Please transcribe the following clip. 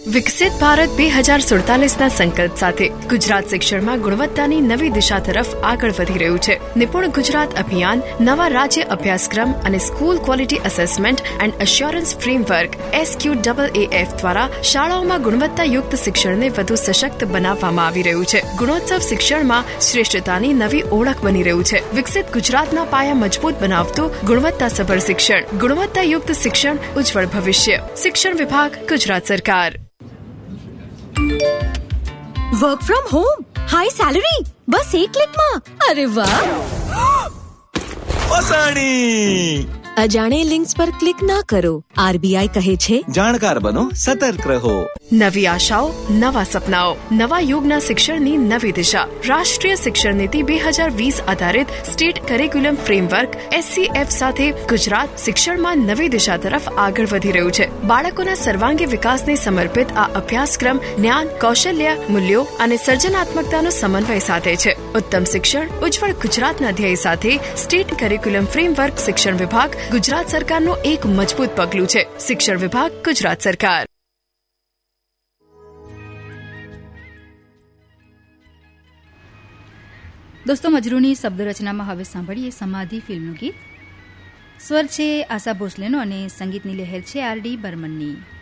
વિકસિત ભારત 2047ના સંકલ્પ સાથે ગુજરાત શિક્ષણમાં ગુણવત્તાની નવી દિશા તરફ આગળ વધી રહ્યું છે. નિપુણ ગુજરાત અભિયાન નવા રાજ્ય અભ્યાસક્રમ અને school quality assessment and assurance framework SQAAF દ્વારા શાળાઓમાં ગુણવત્તાયુક્ત શિક્ષણને વધુ સશક્ત બનાવવામાં આવી રહ્યું છે. ગુણોત્સવ શિક્ષણમાં શ્રેષ્ઠતાની નવી ઓળખ બની રહ્યું છે. વિકસિત ગુજરાતના પાયા મજબૂત બનાવતું ગુણવત્તાસભર શિક્ષણ, ગુણવત્તાયુક્ત શિક્ષણ, ઉજ્જવળ ભવિષ્ય. શિક્ષણ વિભાગ, ગુજરાત સરકાર. Work from home, high salary, બસ એક ક્લિકમાં. અરે વાહ! ફસાણી. અજાણે લિંક્સ પર ક્લિક ના કરો. RBI કહે છે, જાણકાર બનો, સતર્ક રહો. નવી આશાઓ, નવા સપનાઓ, નવા યુગના શિક્ષણની નવી દિશા. રાષ્ટ્રીય શિક્ષણ નીતિ 2020 આધારિત સ્ટેટ કરિક્યુલમ ફ્રેમવર્ક SCF સાથે ગુજરાત શિક્ષણમાં નવી દિશા તરફ આગળ વધી રહ્યું છે. બાળકોના સર્વાંગી વિકાસને સમર્પિત આ અભ્યાસક્રમ જ્ઞાન, કૌશલ્ય, મૂલ્યો અને સર્જનાત્મકતાનો સમન્વય સાધે છે. ઉત્તમ શિક્ષણ, ઉજ્જવળ ગુજરાતના ધ્યેય સાથે સ્ટેટ કરિક્યુલમ ફ્રેમવર્ક શિક્ષણ વિભાગ ગુજરાત સરકારનું એક મજબૂત પગલું છે. શિક્ષણ વિભાગ, ગુજરાત સરકાર. દોસ્તો, મજરૂની શબ્દ રચનામાં હવે સાંભળીએ સમાધિ ફિલ્મનું ગીત. સ્વર છે આશા ભોસલેનો અને સંગીતની લહેર છે RD બર્મનની.